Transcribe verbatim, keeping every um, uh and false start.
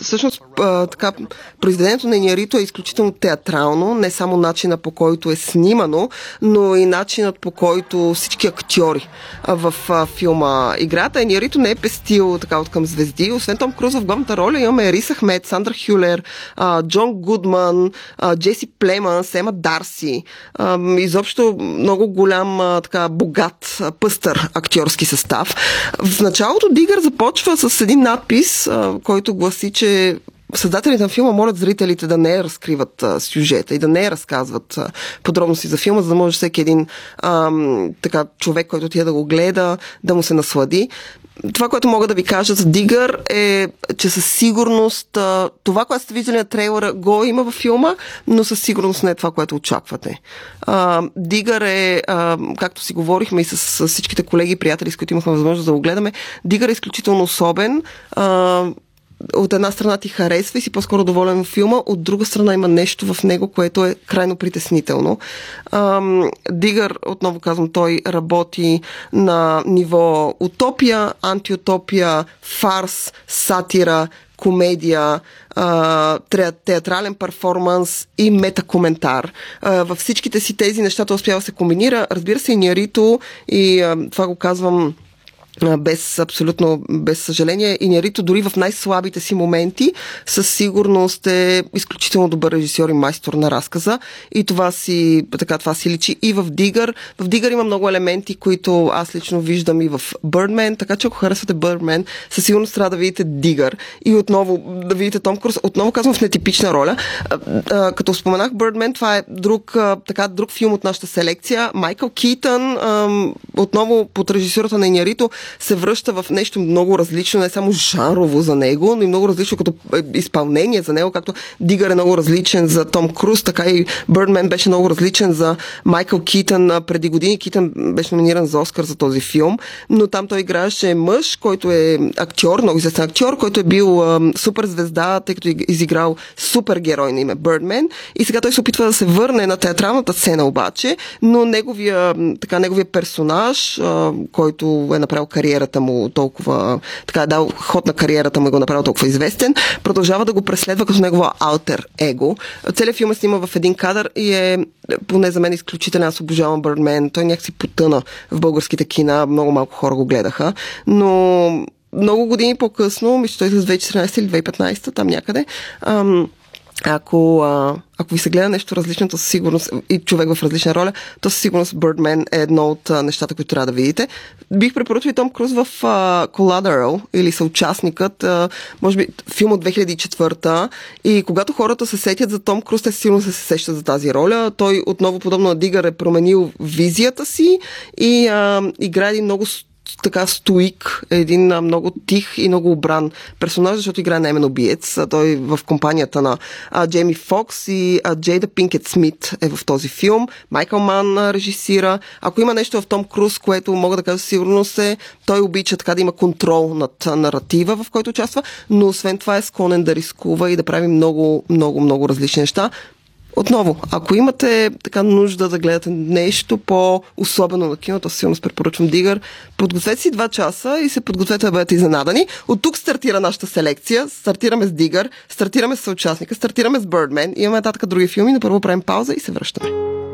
всъщност а, така, произведението на Иньярито е изключително театрално, не само начина по който е снимано, но и начинът по който всички актьори а, в а, филма играят. Иньярито не е пестил така от към звезди. Освен Том Круз в главната роля имаме Риз Ахмед, Сандра Хюлер, а, Джон Гудман, а, Джеси Племънс, Ема Дарси. А, изобщо много голям, а, така, богат, а, пъстър актьорски състав. В началото Дигър започва с един надпис, а, който гласи, че създателите на филма молят зрителите да не разкриват а, сюжета и да не разказват а, подробности за филма, за да може всеки един а, така, човек, който тия да го гледа, да му се наслади. Това, което мога да ви кажа за Дигър е, че със сигурност а, това, което сте виждали на трейлера, го има във филма, но със сигурност не е това, което очаквате. А, Дигър е, а, както си говорихме и с, с всичките колеги и приятели, с които имахме възможност да го гледаме, Дигър е изключително особен. А, от една страна ти харесва и си по-скоро доволен в филма, от друга страна има нещо в него, което е крайно притеснително. Ам, Дигър, отново казвам, той работи на ниво утопия, антиутопия, фарс, сатира, комедия, театрален перформанс и метакоментар. Във всичките си тези неща той успява да се комбинира. Разбира се, Иньярито, и това го казвам без абсолютно без съжаление, Иньярито дори в най-слабите си моменти със сигурност е изключително добър режисьор и майстор на разказа и това си, така, това си личи и в Дигър. В Дигър има много елементи, които аз лично виждам и в Birdman, така че ако харесвате Birdman, със сигурност трябва да видите Дигър и отново да видите Том Круз, отново казвам в нетипична роля. А, а, като споменах Birdman, това е друг, а, така, друг филм от нашата селекция. Майкъл Китън, а, отново под режисурата на Иньярито, се връща в нещо много различно, не само жанрово за него, но и много различно като изпълнение за него, както Дигър е много различен за Том Круз, така и Birdman беше много различен за Майкъл Китън преди години. Китън беше номиниран за Оскар за този филм, но там той играеше мъж, който е актьор, много известен актьор, който е бил ам, супер звезда, тъй като е изиграл супер герой на име Birdman и сега той се опитва да се върне на театралната сцена обаче, но неговия, така, неговия персонаж, а, който е направил кариерата му толкова, така е дал ход на кариерата му и го направил толкова известен, продължава да го преследва като негова алтер его. Целият филм е снима в един кадър и е, поне за мен, изключителен. Аз обожавам Birdman. Той някакси потъна в българските кина, много малко хора го гледаха, но много години по-късно, мисля, той с две хиляди и четиринадесета или две хиляди и петнадесета, там някъде, ам, Ако, а, ако ви се гледа нещо различно, то със сигурност и човек в различна роля, то със сигурност Birdman е едно от а, нещата, които трябва да видите. Бих препоръчал и Том Круз в а, Collateral или Съучастникът, а, може би филм от две хиляди и четвърта, и когато хората се сетят за Том Круз, те сигурно се сещат за тази роля. Той отново, подобно на Дигър, е променил визията си и а, играе един много така стоик, един а, много тих и много обран персонаж, защото играе наемен убиец. Той в компанията на а, Джейми Фокс и а, Джейда Пинкет Смит е в този филм. Майкъл Ман а, режисира. Ако има нещо в Том Круз, което мога да кажа сигурно се, той обича така да има контрол над а, наратива, в който участва, но освен това е склонен да рискува и да прави много, много, много различни неща. Отново, ако имате така нужда да гледате нещо по-особено на киното, силно препоръчвам Дигър. Подгответе си два часа и се подгответе да бъдете изненадани. От тук стартира нашата селекция. Стартираме с Дигър, стартираме с Съучастника, стартираме с Birdman. Имаме нататък други филми, но първо правим пауза и се връщаме.